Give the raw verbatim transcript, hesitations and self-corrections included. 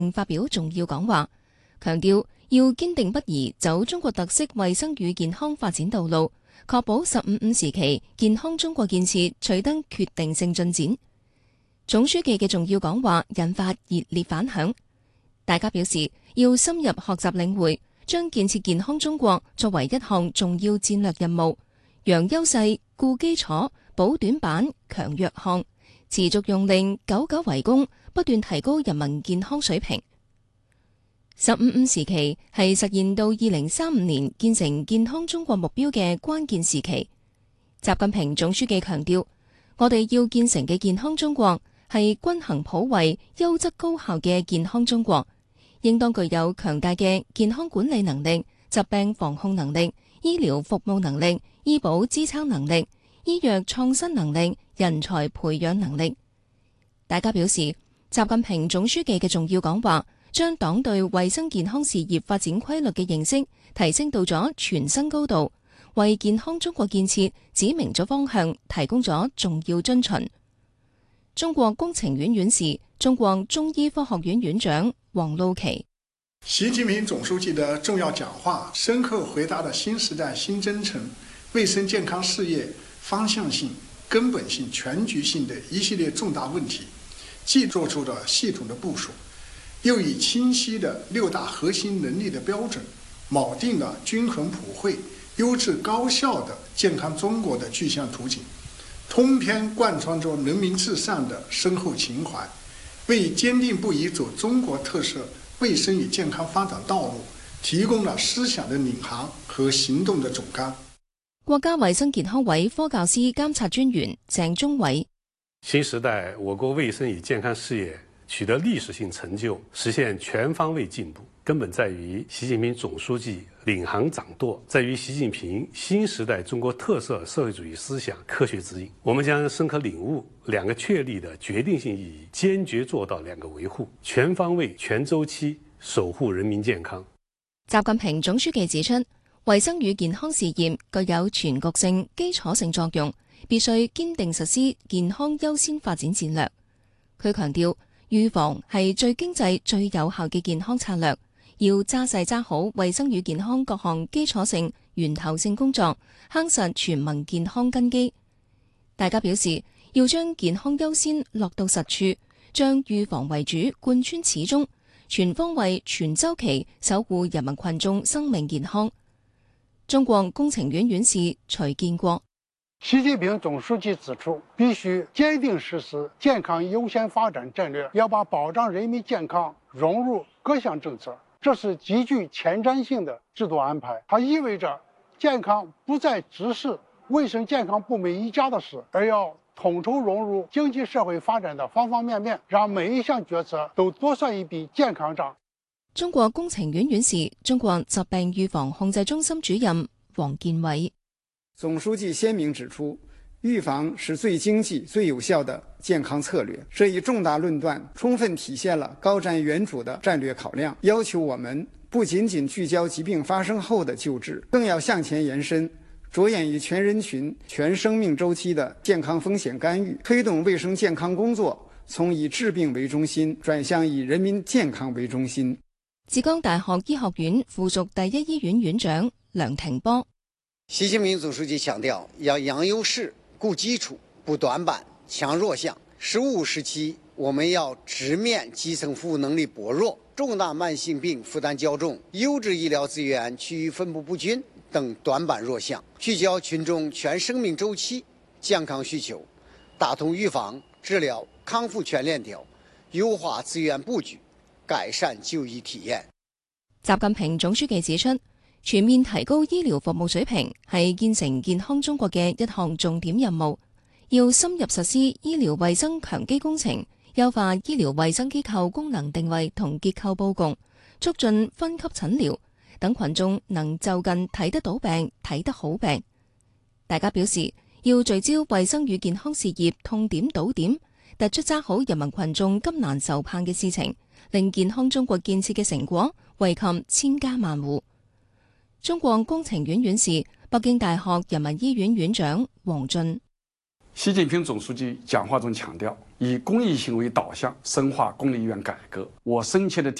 發表重要講話，強調要堅定不移走中國特色衛生與健康發展道路，確保十五五時期健康中國建設取得決定性進展。總書記嘅重要講話引發熱烈反響，大家表示要深入學習領會，將建設健康中國作為一項重要戰略任務，揚優勢、固基礎、補短板、強弱項，持續用力、久久為功，不斷提高人民健康水平。十五五時期係實現到二零三五年建成健康中國目標嘅關鍵時期。習近平總書記強調，我哋要建成嘅健康中國係均衡普惠、優質高效嘅健康中國，應當具有強大嘅健康管理能力、疾病防控能力、醫療服務能力、醫保支撐能力、醫藥創新能力、人才培養能力。大家表示，習近平總書記嘅重要講話，將黨對衛生健康事業發展規律嘅認識提升到咗全新高度，為健康中國建設指明咗方向，提供咗重要遵循。中國工程院院士、中國中醫科學院院長王路奇： 習近平總書記的重要講話，深刻回答了新時代新征程衛生健康事業方向性、根本性、全局性的一系列重大問題，既做出了系統的部署，又以清晰的六大核心能力的標準，錨定了均衡普惠、優質高效的健康中國的具象圖景，通篇貫穿着人民至上的深厚情懷，為堅定不移走中國特色衛生與健康發展道路提供了思想的領航和行動的總綱。 國家衛生健康委科教司監察專員鄭忠偉： 新時代我國衛生與健康事業取得歷史性成就，實現全方位進步，根本在於習近平總書記領航掌舵，在於習近平新時代中國特色社會主義思想科學指引。我們將深刻領悟兩個確立的決定性意義，堅決做到兩個維護，全方位、全週期守護人民健康。 習近平總書記指出，衛生與健康事業具有全局性、基礎性作用，必須堅定實施健康優先發展戰略。佢強調，預防係最經濟、最有效嘅健康策略，要揸細揸好衛生與健康各項基礎性、源頭性工作，夯實全民健康根基。大家表示，要將健康優先落到實處，將預防為主貫穿始終，全方位、全週期守護人民群眾生命健康。中國工程院院士徐建國： 習近平總書記指出，必須堅定實施健康優先發展戰略，要把保障人民健康融入各項政策，這是極具前瞻性的制度安排。它意味着健康不再只是衛生健康部門一家的事，而要統籌融入經濟社會發展的方方面面，讓每一項決策都多算一筆健康賬。 中國工程院院士、中國疾病預防控制中心主任王建偉： 總書記鮮明指出，預防是最經濟、最有效的健康策略。這一重大論斷充分體現了高瞻遠矚的戰略考量，要求我們不僅僅聚焦疾病發生後的救治，更要向前延伸，着眼於全人群、全生命週期的健康風險干預，推動衛生健康工作從以治病為中心轉向以人民健康為中心。 浙江大學醫學院附屬第一醫院院長梁廷波： 習近平總書記強調，要揚優勢、固基礎、補短板、強弱項。十五五時期，我們要直面基層服務能力薄弱、重大慢性病負擔較重、優質醫療資源區域分布不均等短板弱項，聚焦群眾全生命週期健康需求，打通預防、治療、康復全鏈條，優化資源布局，改善就醫體驗。 習近平總書記指出，全面提高醫療服務水平係建成健康中國嘅一項重點任務，要深入實施醫療衛生強基工程，優化醫療衛生機構功能定位同結構佈局，促進分級診療，等群眾能就近睇得到病、睇得好病。大家表示，要聚焦衛生與健康事業痛點堵點，突出揸好人民群眾急難愁盼嘅事情，令健康中國建設嘅成果惠及千家萬戶。中國工程院院士、北京大學人民醫院院長王俊： 習近平總書記講話中強調， 以公益行为导向深化公立医院改革。我深切的